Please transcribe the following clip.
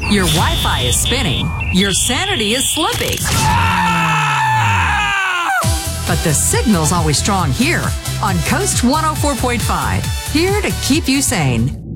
Your Wi-Fi is spinning. Your sanity is slipping. But the signal's always strong here on Coast 104.5. Here to keep you sane.